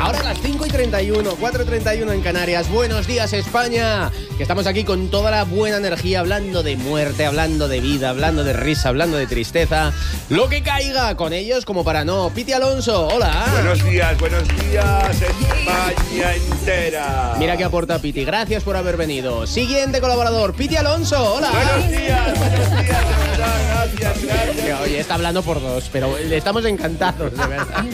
Ahora las 5:31, 4:31 en Canarias. Buenos días, España. Que estamos aquí con toda la buena energía, hablando de muerte, hablando de vida, hablando de risa, hablando de tristeza. Lo que caiga con ellos como para no. Piti Alonso, hola. Buenos días, España entera. Mira qué aporta Piti. Gracias por haber venido. Siguiente colaborador, Piti Alonso, hola. Buenos días, de verdad, gracias. Oye, está hablando por dos, pero estamos encantados, de verdad.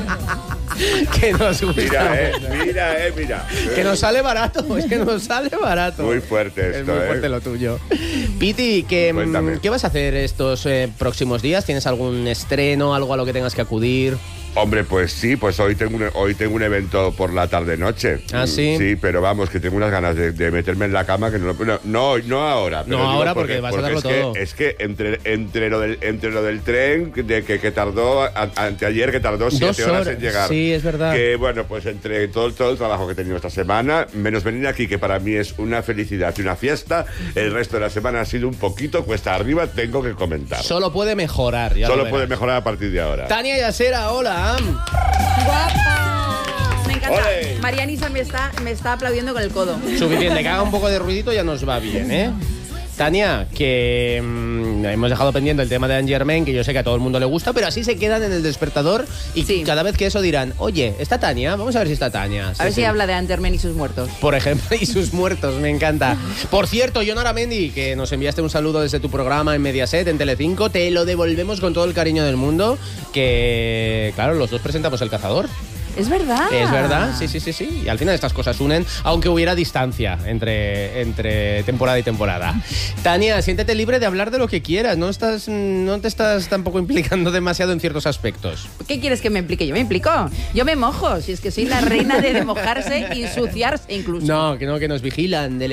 Que nos gusta. Mira. Que nos sale barato, es que nos sale barato. Muy fuerte esto, Es muy fuerte lo tuyo. Piti, ¿qué vas a hacer estos próximos días? ¿Tienes algún estreno, algo a lo que tengas que acudir? Hombre, pues sí, pues hoy tengo un evento por la tarde-noche. ¿Ah, sí? Sí, pero vamos, que tengo unas ganas de meterme en la cama que no ahora. Pero no ahora porque vas a darlo todo. Es que entre lo del tren que tardó anteayer, que tardó 7 horas en llegar. Sí, es verdad. Que bueno, pues entre todo el trabajo que he tenido esta semana, menos venir aquí, que para mí es una felicidad y una fiesta, el resto de la semana ha sido un poquito cuesta arriba, tengo que comentar. Solo puede mejorar. Solo puede mejorar a partir de ahora. Tania Yasera, hola. ¡Guapa! Me encanta. ¡Ole! Marianisa me está aplaudiendo con el codo. Suficiente, que haga un poco de ruidito ya nos va bien, ¿eh? Tania, que hemos dejado pendiente el tema de Angermain, que yo sé que a todo el mundo le gusta, pero así se quedan en el despertador y sí. Cada vez que eso dirán, oye, ¿está Tania? Vamos a ver si está Tania. A ver si habla de Angermain y sus muertos. Por ejemplo, y sus muertos, me encanta. Por cierto, Jon Aramendi, que nos enviaste un saludo desde tu programa en Mediaset, en Telecinco, te lo devolvemos con todo el cariño del mundo, que, claro, los dos presentamos El Cazador. Es verdad. Es verdad, sí. Y al final estas cosas unen, aunque hubiera distancia entre temporada y temporada. Tania, siéntete libre de hablar de lo que quieras. No te estás tampoco implicando demasiado en ciertos aspectos. ¿Qué quieres que me implique? Yo me implico. Yo me mojo. Si es que soy la reina de mojarse y ensuciarse incluso. No, que nos vigilan.